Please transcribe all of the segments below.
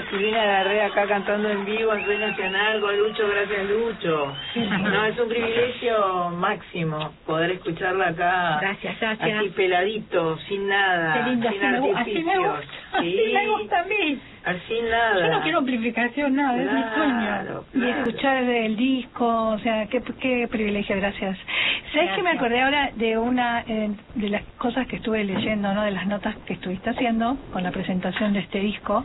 Silvina Larrea acá cantando en vivo en Soy Nacional con Lucho, gracias Lucho. No, es un privilegio máximo poder escucharla acá. Gracias. Así peladito, sin nada, Qué lindo, sin así artificios. me gusta, Sí. así me gusta a mí. Así nada. Yo no quiero amplificación, nada, es mi sueño. Claro. Y escuchar el disco, o sea, qué privilegio, gracias. ¿Sabes que me acordé ahora de una de las cosas que estuve leyendo, ¿no? De las notas que estuviste haciendo con la presentación de este disco?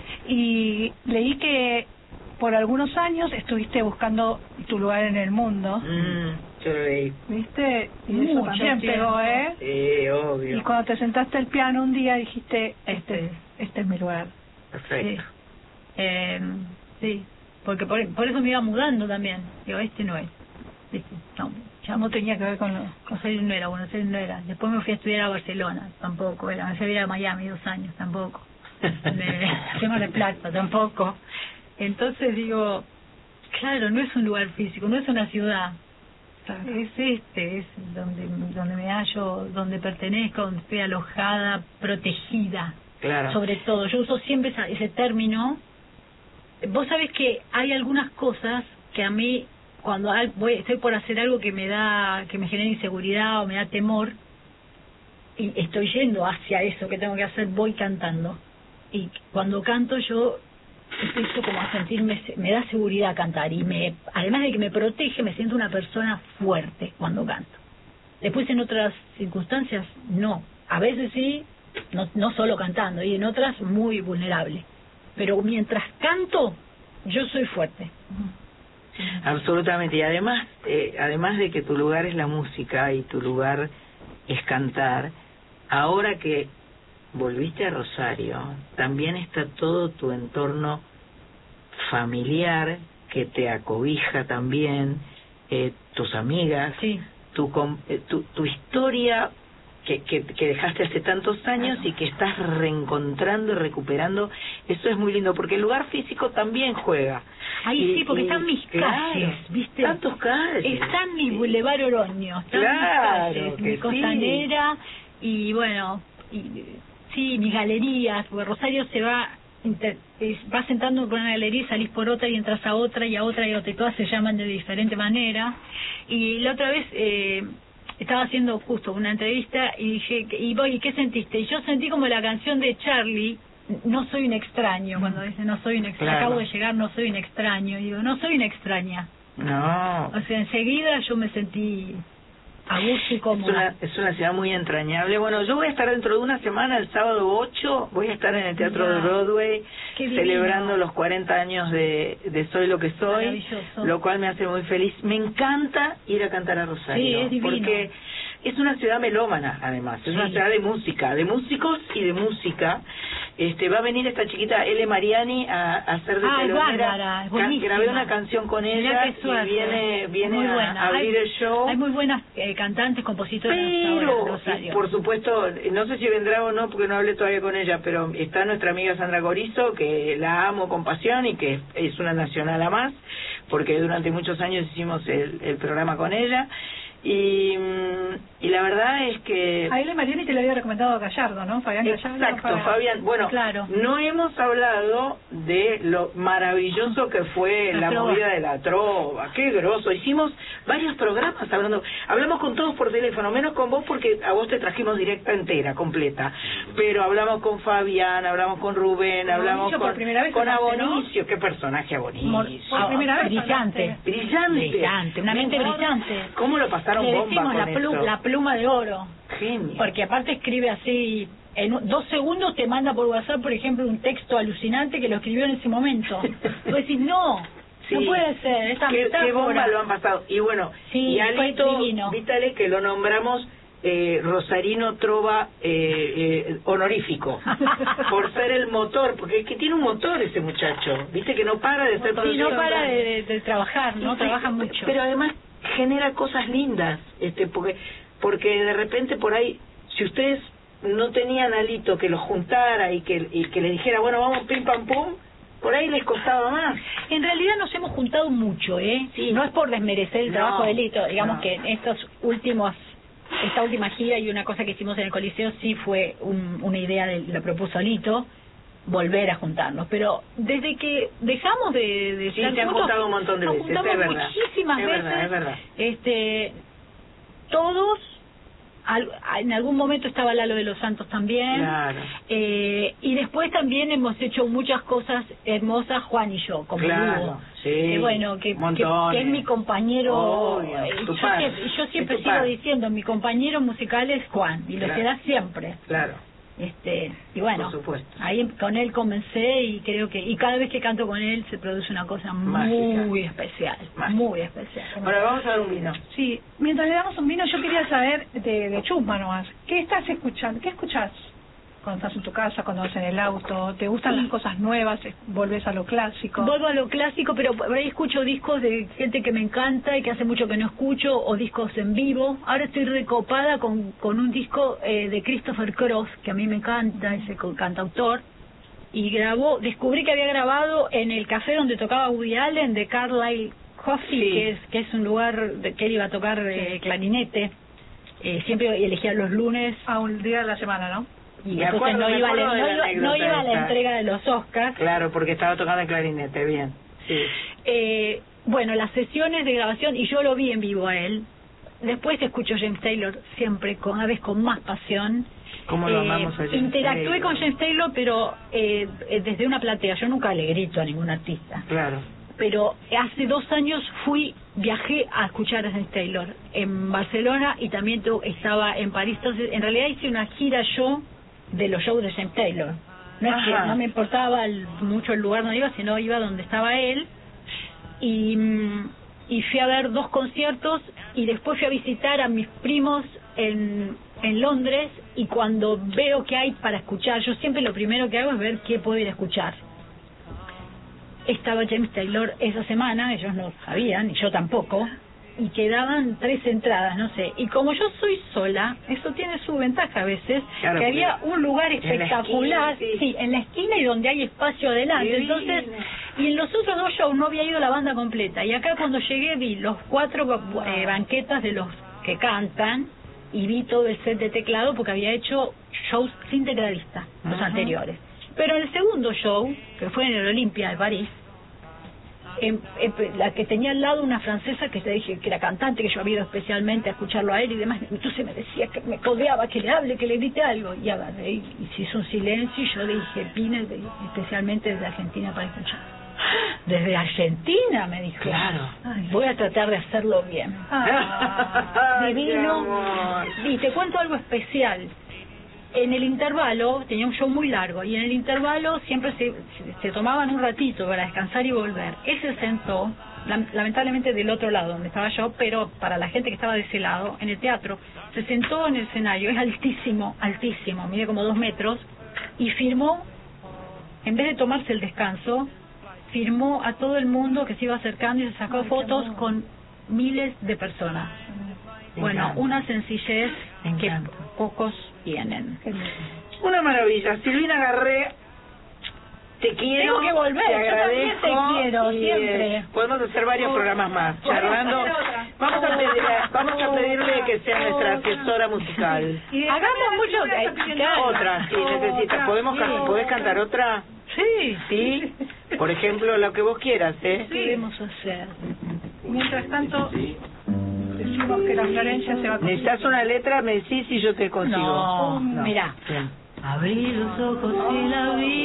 Y leí que por algunos años estuviste buscando tu lugar en el mundo. Yo lo leí. ¿Viste? Y eso Mucho también pegó, ¿eh? Sí, obvio. Y cuando te sentaste al piano un día dijiste, este es mi lugar. Perfecto. Sí, porque por eso me iba mudando también. Digo, no es. ¿Viste? No, ya no tenía que ver con Salir no era, Buenos Aires no era. Después me fui a estudiar a Barcelona, tampoco era. Me fui a vivir a Miami 2 años, tampoco. Tema de Plata, tampoco. Entonces digo, claro, no es un lugar físico, no es una ciudad. Es donde me hallo, donde pertenezco, donde estoy alojada, protegida. Claro. Sobre todo, yo uso siempre ese término. Vos sabés que hay algunas cosas que a mí, cuando estoy por hacer algo que me genera inseguridad o me da temor, y estoy yendo hacia eso que tengo que hacer, voy cantando. Y cuando canto yo empiezo como a sentirme, me da seguridad cantar, y además de que me protege, me siento una persona fuerte cuando canto. Después en otras circunstancias no, a veces sí, no solo cantando, y en otras muy vulnerable, pero mientras canto yo soy fuerte. Absolutamente. Y además de que tu lugar es la música y tu lugar es cantar, ahora que volviste a Rosario, también está todo tu entorno familiar que te acobija también, tus amigas, sí. tu historia que dejaste hace tantos años y que estás reencontrando y recuperando. Eso es muy lindo, porque el lugar físico también juega. Ahí sí, porque están mis calles, ¿viste? Tantos calles. Están mi Boulevard Oroño, están mis calles, mi Costanera, y bueno, sí, mis galerías, porque Rosario se va sentando por una galería y salís por otra y entras a otra y a otra y a otra, y todas se llaman de diferente manera. Y la otra vez estaba haciendo justo una entrevista y dije, ¿y qué sentiste? Y yo sentí como la canción de Charlie, No soy un extraño, cuando dice no soy un extraño, claro. Acabo de llegar, no soy un extraño, y digo, no soy una extraña. No. O sea, enseguida yo me sentí a gusto y cómoda. Es una ciudad muy entrañable. Bueno, yo voy a estar dentro de una semana, el sábado 8, voy a estar en el Teatro de Broadway, celebrando los 40 años de Soy lo que soy, lo cual me hace muy feliz. Me encanta ir a cantar a Rosario, sí, es divino. Porque es una ciudad melómana, además, es una ciudad de música, de músicos y de música. Va a venir esta chiquita Ele Mariani a hacer de telonera. Grabé una canción con ella y viene a abrir el show. Hay muy buenas cantantes, compositores. Pero, por supuesto, no sé si vendrá o no porque no hablé todavía con ella, pero está nuestra amiga Sandra Gorizo, que la amo con pasión y que es una nacional a más, porque durante muchos años hicimos el programa con ella. Y la verdad es que... A él Mariani te lo había recomendado a Gallardo, ¿no? Fabián Gallardo. Exacto, Fabián. Bueno, claro. No hemos hablado de lo maravilloso que fue la movida de la trova. Qué groso. Hicimos varios programas hablamos con todos por teléfono, menos con vos porque a vos te trajimos directa entera, completa. Pero hablamos con Fabián, hablamos con Rubén, hablamos con Abonicio. ¿No? Qué personaje Abonicio. Por primera vez. Brillante. Una mente brillante. ¿Cómo lo pasaron? Le decimos la pluma de oro. Genio. Porque aparte escribe así, en 2 segundos te manda por WhatsApp, por ejemplo, un texto alucinante que lo escribió en ese momento. Vos decís, no puede ser, esta metáfora. Qué bomba lo han pasado. Y bueno, y Alito Vitale, que lo nombramos Rosarino Trova honorífico, por ser el motor, porque es que tiene un motor ese muchacho, viste que no para de ser productor. Sí, no para de trabajar, no trabaja mucho. Pero además genera cosas lindas, porque de repente por ahí, si ustedes no tenían a Lito que los juntara y que le dijera, bueno, vamos pim pam pum, por ahí les costaba más. En realidad nos hemos juntado mucho, Sí. No es por desmerecer el trabajo de Lito, digamos que esta última gira y una cosa que hicimos en el Coliseo sí fue una idea, la propuso Lito. volver a juntarnos, pero desde que dejamos de estar se han juntos, juntado un montón de nos veces, juntamos es verdad. muchísimas Es veces, verdad, es verdad. Todos, en algún momento estaba Lalo de los Santos también, Claro. Y después también hemos hecho muchas cosas hermosas Juan y yo, como Claro, dúo. sí, Bueno, que es mi compañero. Obvio, yo siempre sigo diciendo, mi compañero musical es Juan, y lo será siempre. Claro. Y bueno, por supuesto. ahí con él comencé, y creo que cada vez que canto con él se produce una cosa Mágica. muy especial, Mágica. muy especial. Ahora vamos a dar un vino. Sí, mientras le damos un vino, yo quería saber de Chusma nomás. ¿Qué estás escuchando? ¿Qué escuchás cuando estás en tu casa, cuando vas en el auto? ¿Te gustan las cosas nuevas? ¿Volvés a lo clásico? Vuelvo a lo clásico, pero por ahí escucho discos de gente que me encanta y que hace mucho que no escucho, o discos en vivo. Ahora estoy recopada con un disco de Christopher Cross, que a mí me encanta, ese cantautor, y descubrí que había grabado en el café donde tocaba Woody Allen, de Carlisle Coffee, que es un lugar que él iba a tocar clarinete. Siempre elegía los lunes. A un día de la semana, ¿no? Y entonces no iba a la entrega de los Oscars. Claro, porque estaba tocando el clarinete, bien. Sí. Bueno, las sesiones de grabación, y yo lo vi en vivo a él. Después escucho James Taylor siempre, cada vez con más pasión. ¿Cómo lo amamos a James Interactué Taylor? con James Taylor, pero desde una platea. Yo nunca le grito a ningún artista. Claro. Pero hace 2 años viajé a escuchar a James Taylor en Barcelona, y también estaba en París. Entonces, en realidad hice una gira yo de los shows de James Taylor. No es que no me importaba mucho el lugar donde iba, sino iba donde estaba él. Y fui a ver 2 conciertos, y después fui a visitar a mis primos en Londres, y cuando veo que hay para escuchar, yo siempre lo primero que hago es ver qué puedo ir a escuchar. Estaba James Taylor esa semana, ellos no sabían, y yo tampoco, y quedaban 3 entradas, no sé. Y como yo soy sola, eso tiene su ventaja a veces, claro, que había un lugar espectacular, en la esquina, y donde hay espacio adelante. Divino. Entonces, y en los otros 2 shows no había ido la banda completa. Y acá cuando llegué vi los 4 banquetas de los que cantan, y vi todo el set de teclado, porque había hecho shows sin tecladista, los anteriores. Pero en el segundo show, que fue en el Olimpia de París, la que tenía al lado una francesa que te dije que era cantante, que yo había ido especialmente a escucharlo a él y demás, entonces me decía que me codeaba, que le hable, que le grite algo, y agarré y se hizo un silencio, y yo le dije, vine especialmente desde Argentina para escuchar. ¿Desde Argentina? Me dijo. Claro. Ay, voy a tratar de hacerlo bien. Divino. Y te cuento algo especial. En el intervalo, tenía un show muy largo, y en el intervalo siempre se tomaban un ratito para descansar y volver. Él se sentó, lamentablemente del otro lado donde estaba yo, pero para la gente que estaba de ese lado, en el teatro, se sentó en el escenario, es altísimo, altísimo, mide como 2 metros, y firmó, en vez de tomarse el descanso, firmó a todo el mundo que se iba acercando, y se sacó fotos con miles de personas. Bueno, una sencillez que pocos tienen. Una maravilla. Silvina Garré, te quiero. Tengo que volver, te yo también agradezco, te quiero, y, siempre. podemos hacer varios programas más, charlando. Vamos a pedirle que sea nuestra asesora musical. Hagamos mucho. Otra, sí, necesitas. ¿Podés cantar otra? Sí. Por ejemplo, lo que vos quieras, ¿eh? ¿Qué debemos hacer? Mientras tanto, decimos que la Florencia se va a... ¿Necesitas una letra? Me decís y yo te consigo. No, mirá. Bien. Abrí los ojos y la vi.